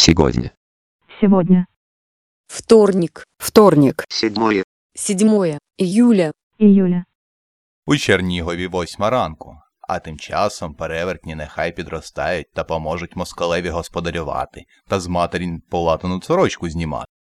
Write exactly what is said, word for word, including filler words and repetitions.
Сегодня. Сегодня. Вторник. Вторник. Седьмое. Седьмое июля. Июля. У Чернігові восьма ранку, а тим часом перевертні нехай підростають та поможуть москалеві господарювати та з матерін полатану сорочку знімати.